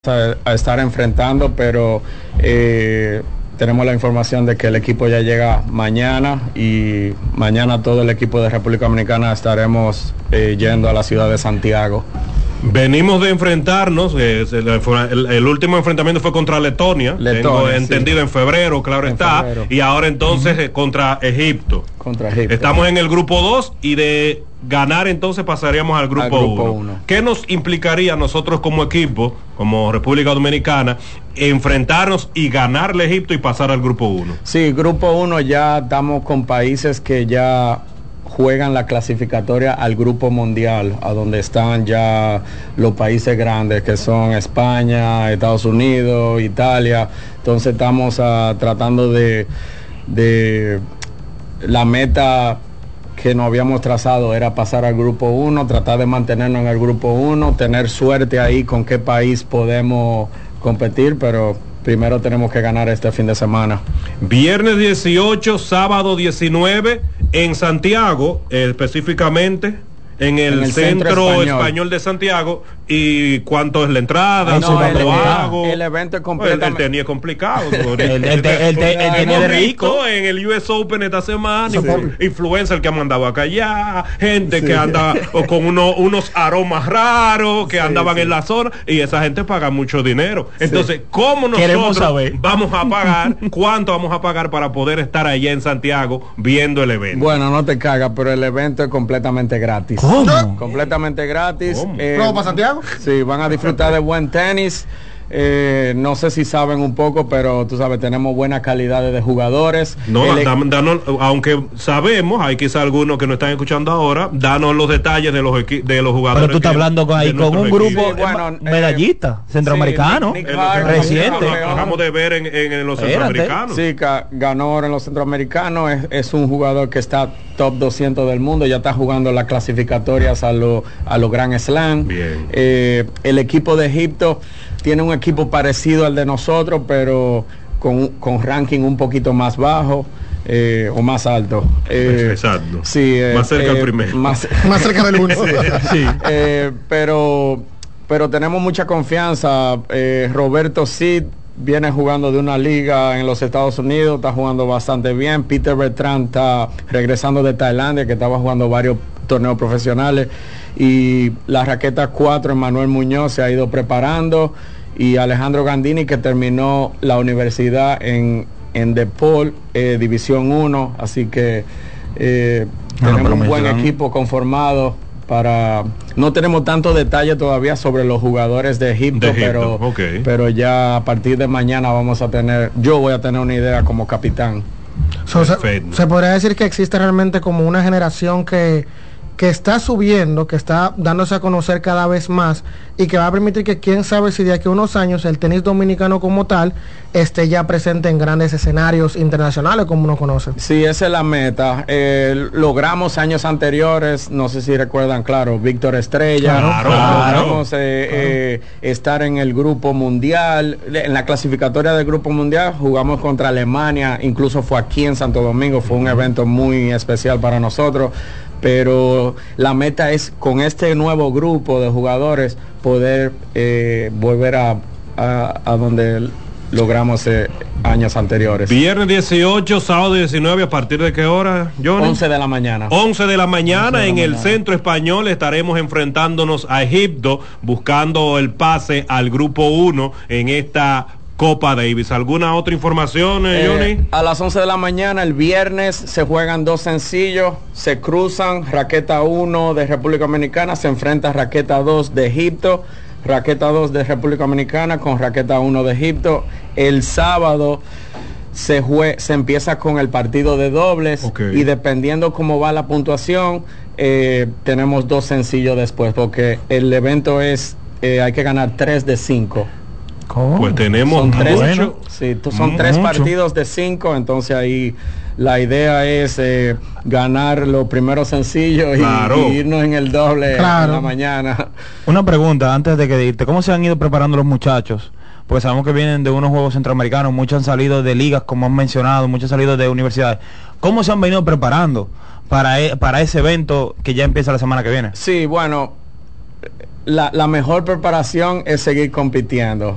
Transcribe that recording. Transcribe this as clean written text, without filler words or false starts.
a estar enfrentando, pero tenemos la información de que el equipo ya llega mañana y mañana todo el equipo de República Dominicana estaremos yendo a la ciudad de Santiago. Venimos de enfrentarnos, el último enfrentamiento fue contra Letonia, tengo entendido, sí, en febrero, claro está, y ahora entonces contra Egipto. Estamos en el grupo 2 y de ganar entonces pasaríamos al grupo 1. ¿Qué nos implicaría a nosotros como equipo, como República Dominicana, enfrentarnos y ganarle a Egipto y pasar al grupo 1? Sí, grupo 1 ya estamos con países que ya juegan la clasificatoria al grupo mundial, a donde están ya los países grandes que son España, Estados Unidos, Italia. Entonces estamos tratando de la meta que nos habíamos trazado era pasar al grupo 1, tratar de mantenernos en el grupo 1, tener suerte ahí con qué país podemos competir, pero primero tenemos que ganar este fin de semana. Viernes 18, sábado 19 en Santiago, específicamente en el Centro Español de Santiago. ¿Y cuánto es la entrada? El evento es completamente... El tenis es complicado. el tenis es rico. En el US Open esta semana, influencer que han mandado acá allá, gente que anda con unos aromas raros, que andaban en la zona, y esa gente paga mucho dinero. Entonces, ¿cómo nosotros vamos a pagar? ¿Cuánto vamos a pagar para poder estar allá en Santiago viendo el evento? Bueno, no te cagas, pero el evento es completamente gratis. ¿Cómo? Completamente gratis. ¿Cómo para Santiago? Sí, van a disfrutar de buen tenis. No sé si saben un poco, pero tú sabes, tenemos buena calidad de jugadores. No, aunque sabemos, hay quizá algunos que no están escuchando ahora, danos los detalles de los jugadores. Pero tú estás hablando con un grupo medallista, centroamericano, reciente. Acabamos de ver en los centroamericanos. Sí, ganó en los centroamericanos, es un jugador que está top 200 del mundo, ya está jugando las clasificatorias a los Grand Slam. Bien. El equipo de Egipto tiene un equipo parecido al de nosotros, pero con ranking un poquito más bajo o más alto. Exacto. Sí, más cerca del primero. Más cerca del uno. Sí. Pero tenemos mucha confianza. Roberto Cid viene jugando de una liga en los Estados Unidos, está jugando bastante bien. Peter Bertrand está regresando de Tailandia, que estaba jugando varios torneos profesionales. Y la raqueta 4, Emmanuel Muñoz, se ha ido preparando, y Alejandro Gandini, que terminó la universidad en DePaul, División 1, así que tenemos un buen equipo conformado. No tenemos tantos detalles todavía sobre los jugadores de Egipto, pero ya a partir de mañana yo voy a tener una idea como capitán. Se podría decir que existe realmente como una generación que está subiendo, que está dándose a conocer cada vez más, y que va a permitir que quién sabe si de aquí a unos años el tenis dominicano como tal esté ya presente en grandes escenarios internacionales como uno conoce. Sí, esa es la meta. Logramos años anteriores, no sé si recuerdan, claro, Víctor Estrella, logramos estar en el grupo mundial, en la clasificatoria del grupo mundial, jugamos contra Alemania, incluso fue aquí en Santo Domingo, fue un evento muy especial para nosotros. Pero la meta es, con este nuevo grupo de jugadores, poder volver a donde logramos años anteriores. Viernes 18, sábado 19, ¿a partir de qué hora, Johnny? 11 de la mañana. 11 de la mañana en el Centro Español estaremos enfrentándonos a Egipto, buscando el pase al grupo 1 en esta Copa Davis. ¿Alguna otra información, Johnny? A las 11 de la mañana, el viernes, se juegan 2 sencillos, se cruzan. Raqueta 1 de República Dominicana se enfrenta a Raqueta 2 de Egipto, Raqueta 2 de República Dominicana con Raqueta 1 de Egipto. El sábado se empieza con el partido de dobles, y dependiendo cómo va la puntuación, tenemos 2 sencillos después, porque el evento hay que ganar 3 de 5. ¿Cómo? Pues tenemos son 3 partidos de 5, entonces ahí la idea es ganar los primeros sencillos y irnos en el doble en la mañana. Una pregunta antes de que irte, ¿cómo se han ido preparando los muchachos? Porque sabemos que vienen de unos juegos centroamericanos, muchos han salido de ligas, como han mencionado, muchos han salido de universidades. ¿Cómo se han venido preparando para ese evento que ya empieza la semana que viene? Sí, bueno, la mejor preparación es seguir compitiendo.